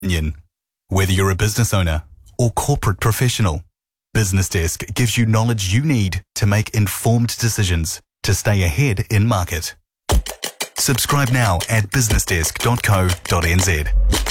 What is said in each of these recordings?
opinion. Whether you're a business owner or corporate professional, Business Desk gives you knowledge you need to make informed decisions to stay ahead in market. Subscribe now at businessdesk.co.nz.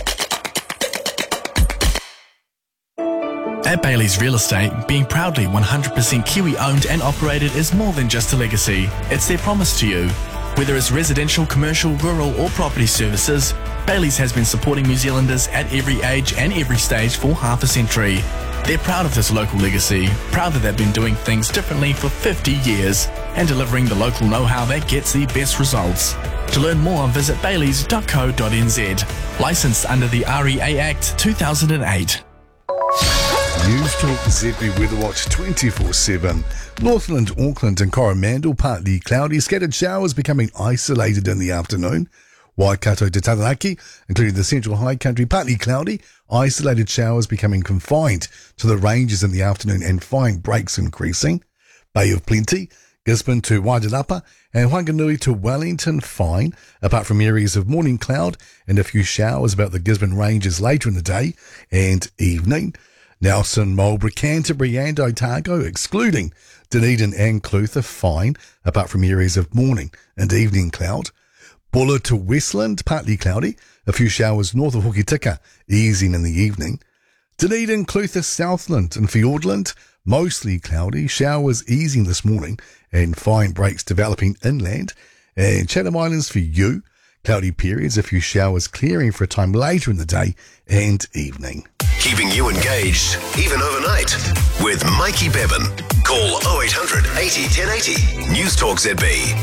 At Bailey's Real Estate, being proudly 100% Kiwi owned and operated is more than just a legacy. It's their promise to you. Whether it's residential, commercial, rural or property services, Bailey's has been supporting New Zealanders at every age and every stage for half a century. They're proud of this local legacy, proud that they've been doing things differently for 50 years and delivering the local know-how that gets the best results. To learn more, visit baileys.co.nz. Licensed under the REA Act 2008. News Talk ZB Weather Watch 24/7. Northland, Auckland and Coromandel partly cloudy, scattered showers becoming isolated in the afternoon. Waikato to Taranaki, including the central high country, partly cloudy, isolated showers becoming confined to the ranges in the afternoon and fine breaks increasing. Bay of Plenty, Gisborne to Wairarapa and Whanganui to Wellington, fine, apart from areas of morning cloud and a few showers about the Gisborne ranges later in the day and evening. Nelson, Marlborough, Canterbury and Otago, excluding Dunedin and Clutha, fine, apart from areas of morning and evening cloud. Buller to Westland, partly cloudy, a few showers north of Hokitika, easing in the evening. Dunedin, Clutha, Southland and Fiordland, mostly cloudy, showers easing this morning and fine breaks developing inland. And Chatham Islands for you, cloudy periods, a few showers clearing for a time later in the day and evening. Keeping you engaged, even overnight, with Mikey Bevan. Call 0800 80 1080. News Talk ZB.